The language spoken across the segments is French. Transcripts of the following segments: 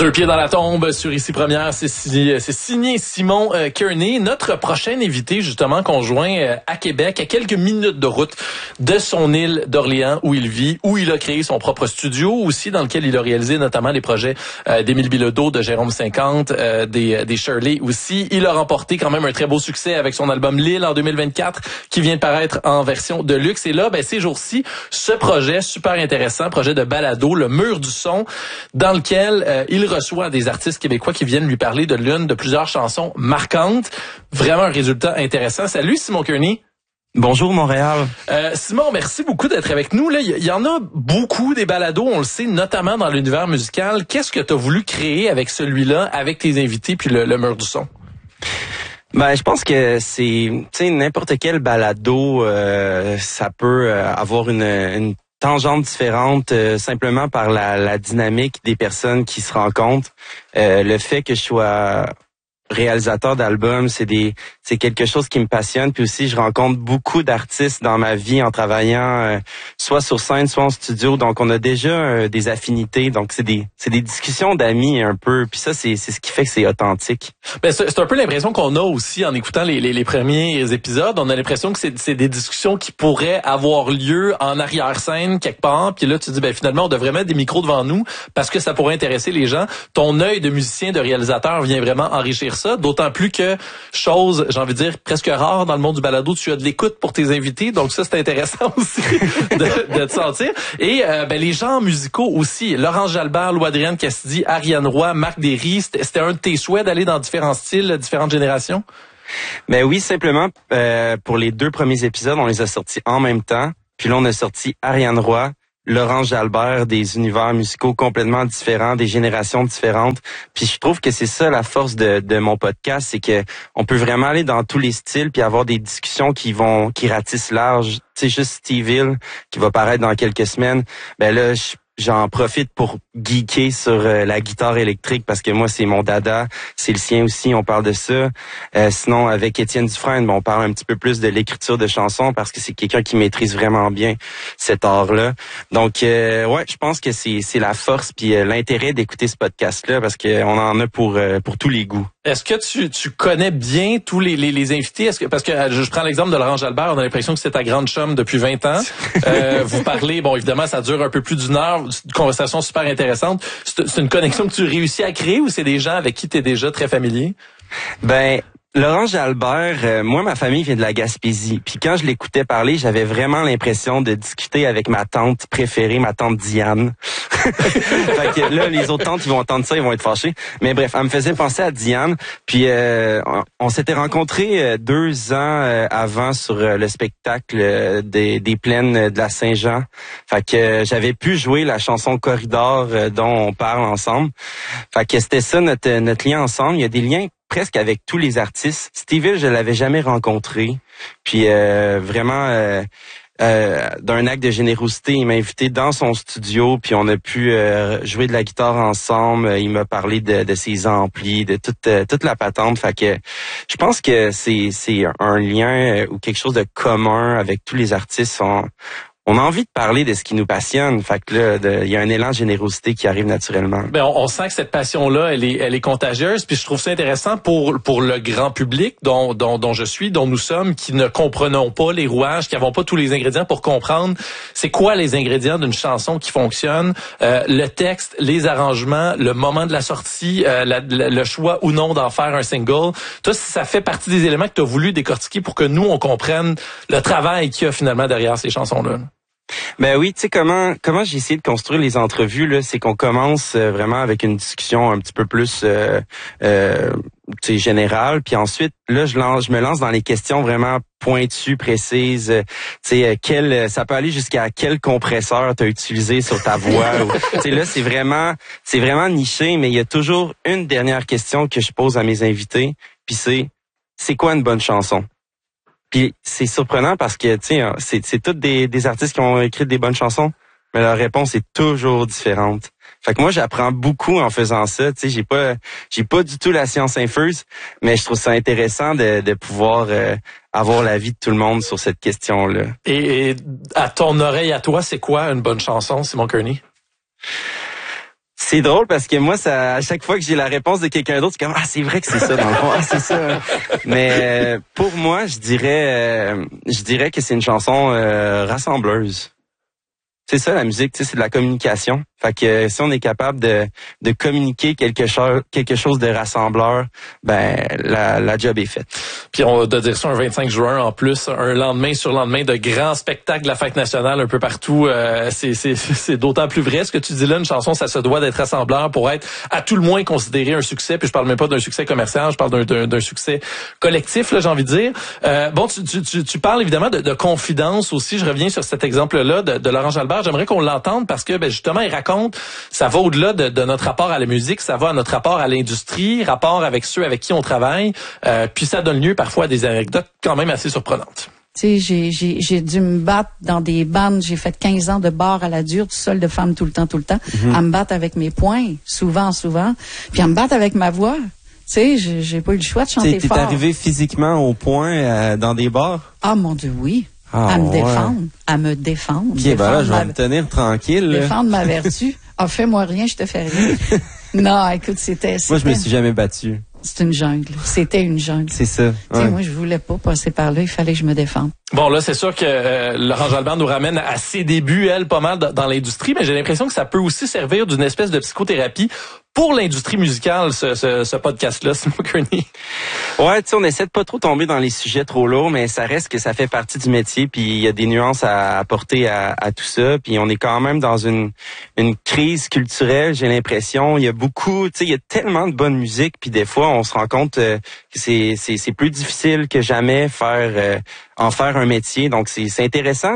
Deux pieds dans la tombe sur Ici Première, c'est signé Simon Kearney, notre prochain invité justement conjoint à Québec, à quelques minutes de route de son île d'Orléans où il vit, où il a créé son propre studio aussi, dans lequel il a réalisé notamment les projets d'Émile Bilodeau, de Jérôme 50, des Shirley aussi. Il a remporté quand même un très beau succès avec son album L'Île en 2024 qui vient de paraître en version de luxe. Et là, ces jours-ci, ce projet super intéressant, projet de balado, Le Mur du Son, dans lequel il reçoit des artistes québécois qui viennent lui parler de l'une de plusieurs chansons marquantes. Vraiment un résultat intéressant. Salut Simon Kearney. Bonjour Montréal. Simon, merci beaucoup d'être avec nous. Là, il y en a beaucoup des balados, on le sait, notamment dans l'univers musical. Qu'est-ce que tu as voulu créer avec celui-là, avec tes invités, puis le Mur du Son? Je pense que c'est, n'importe quel balado, ça peut avoir une tangente différente simplement par la dynamique des personnes qui se rencontrent. Le fait que je sois réalisateur d'albums, c'est quelque chose qui me passionne. Puis aussi, je rencontre beaucoup d'artistes dans ma vie en travaillant soit sur scène, soit en studio. Donc, on a déjà des affinités. Donc, c'est des discussions d'amis un peu. Puis ça, c'est ce qui fait que c'est authentique. C'est un peu l'impression qu'on a aussi en écoutant les premiers épisodes. On a l'impression que c'est des discussions qui pourraient avoir lieu en arrière-scène quelque part. Puis là, tu dis, finalement, on devrait mettre des micros devant nous parce que ça pourrait intéresser les gens. Ton œil de musicien, de réalisateur vient vraiment enrichir ça. D'autant plus que, chose, j'ai envie de dire, presque rare dans le monde du balado, tu as de l'écoute pour tes invités. Donc ça, c'est intéressant aussi de te sentir. Et les genres musicaux aussi. Laurence Jalbert, Louis-Adrienne Cassidy, Ariane Roy, Marc Derry. C'était un de tes souhaits d'aller dans différents styles, différentes générations? Oui, simplement, pour les 2 premiers épisodes, on les a sortis en même temps. Puis là, on a sorti Ariane Roy, Laurence Jalbert, des univers musicaux complètement différents, des générations différentes. Puis je trouve que c'est ça la force de mon podcast, c'est que on peut vraiment aller dans tous les styles puis avoir des discussions qui ratissent large. Tu sais, juste Steve Hill qui va paraître dans quelques semaines. Là, j'en profite pour geeker sur la guitare électrique parce que moi, c'est mon dada. C'est le sien aussi, on parle de ça. Sinon, avec Étienne Dufresne, on parle un petit peu plus de l'écriture de chansons parce que c'est quelqu'un qui maîtrise vraiment bien cet art-là. Donc, je pense que c'est la force puis l'intérêt d'écouter ce podcast-là parce qu'on en a pour tous les goûts. Est-ce que tu connais bien tous les invités? Parce que je prends l'exemple de Laurence Jalbert, on a l'impression que c'est ta grande chum depuis 20 ans. Vous parlez, évidemment, ça dure un peu plus d'1 heure, une conversation super intéressante. C'est une connexion que tu réussis à créer ou c'est des gens avec qui tu es déjà très familier? Laurence Jalbert, moi, ma famille vient de la Gaspésie. Puis quand je l'écoutais parler, j'avais vraiment l'impression de discuter avec ma tante préférée, ma tante Diane. Fait que là, les autres tantes, ils vont entendre ça, ils vont être fâchés. Mais bref, elle me faisait penser à Diane. Puis on s'était rencontrés 2 ans avant sur le spectacle des plaines de la Saint-Jean. Fait que j'avais pu jouer la chanson Corridor dont on parle ensemble. Fait que c'était ça notre lien ensemble. Il y a des liens presque avec tous les artistes. Steve Hill, je l'avais jamais rencontré. Puis vraiment d'un acte de générosité, il m'a invité dans son studio, puis on a pu jouer de la guitare ensemble. Il m'a parlé de ses amplis, de toute la patente. Fait que je pense que c'est un lien ou quelque chose de commun avec tous les artistes. On a envie de parler de ce qui nous passionne. Fait que là, il y a un élan de générosité qui arrive naturellement. On sent que cette passion-là, elle est contagieuse. Puis je trouve ça intéressant pour le grand public dont je suis, dont nous sommes, qui ne comprenons pas les rouages, qui n'avons pas tous les ingrédients pour comprendre c'est quoi les ingrédients d'une chanson qui fonctionne, le texte, les arrangements, le moment de la sortie, le choix ou non d'en faire un single. Toi, ça fait partie des éléments que tu as voulu décortiquer pour que nous, on comprenne le travail qu'il y a finalement derrière ces chansons-là. Oui, tu sais comment j'ai essayé de construire les entrevues là, c'est qu'on commence vraiment avec une discussion un petit peu plus générale, puis ensuite là je me lance dans les questions vraiment pointues, précises. Ça peut aller jusqu'à quel compresseur tu as utilisé sur ta voix. Là c'est vraiment niché, mais il y a toujours une dernière question que je pose à mes invités, puis c'est quoi une bonne chanson? Puis c'est surprenant parce que c'est tous des artistes qui ont écrit des bonnes chansons, mais leur réponse est toujours différente. Fait que moi j'apprends beaucoup en faisant ça, j'ai pas du tout la science infuse, mais je trouve ça intéressant de pouvoir avoir l'avis de tout le monde sur cette question-là. Et à ton oreille à toi, c'est quoi une bonne chanson, Simon Kearney? C'est drôle parce que moi, à chaque fois que j'ai la réponse de quelqu'un d'autre, c'est comme c'est vrai que c'est ça dans le fond. C'est ça. Mais pour moi, je dirais que c'est une chanson rassembleuse. C'est ça la musique, c'est de la communication. Fait que si on est capable de communiquer quelque chose de rassembleur, ben la job est faite. Puis on doit dire ça un 25 juin en plus, un lendemain sur lendemain de grands spectacles de la fête nationale un peu partout. C'est d'autant plus vrai ce que tu dis là, une chanson ça se doit d'être rassembleur pour être à tout le moins considéré un succès. Puis je parle même pas d'un succès commercial, je parle d'un succès collectif là, j'ai envie de dire. Bon, tu parles évidemment de confidence aussi. Je reviens sur cet exemple-là de Laurent Jalbert. J'aimerais qu'on l'entende parce que justement il raconte, ça va au-delà de notre rapport à la musique, ça va à notre rapport à l'industrie, rapport avec ceux avec qui on travaille, puis ça donne lieu parfois à des anecdotes quand même assez surprenantes. Tu sais, j'ai dû me battre dans des bandes, j'ai fait 15 ans de bar à la dure, tout seul de femme tout le temps, à me battre avec mes poings, souvent, puis à me battre avec ma voix. Tu sais, j'ai pas eu le choix de chanter fort. T'es arrivé physiquement au point dans des bars? Ah mon Dieu, oui. À me défendre. Puis ben là, je vais me tenir tranquille. Défendre ma vertu. Fais-moi rien, je te fais rien. Non, écoute, c'était... Moi, je me suis jamais battu. C'est une jungle. C'était une jungle. C'est ça. Ouais. Tu sais, moi, je voulais pas passer par là. Il fallait que je me défende. Bon, là, c'est sûr que Laurent Jalbert nous ramène à ses débuts, elle, pas mal dans l'industrie, mais j'ai l'impression que ça peut aussi servir d'une espèce de psychothérapie pour l'industrie musicale, ce podcast-là, Simon Kearney. Ouais, tu sais, on essaie de pas trop tomber dans les sujets trop lourds, mais ça reste que ça fait partie du métier, puis il y a des nuances à apporter à tout ça, puis on est quand même dans une crise culturelle, j'ai l'impression. Il y a beaucoup, tu sais, il y a tellement de bonne musique, puis des fois, on se rend compte que c'est plus difficile que jamais en faire un métier. Donc, c'est intéressant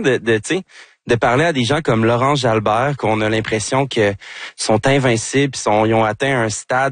de parler à des gens comme Laurent Jalbert, qu'on a l'impression que sont invincibles, ils ont atteint un stade